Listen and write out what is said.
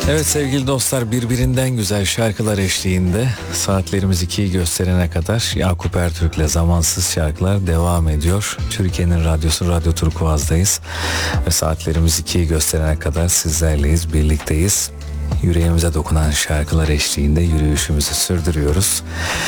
Evet sevgili dostlar, birbirinden güzel şarkılar eşliğinde saatlerimiz 2'yi gösterene kadar Yakup Ertürk'le Zamansız Şarkılar devam ediyor. Türkiye'nin radyosu Radyo Turkuaz'dayız ve saatlerimiz 2'yi gösterene kadar sizlerleyiz, birlikteyiz. Yüreğimize dokunan şarkılar eşliğinde yürüyüşümüzü sürdürüyoruz.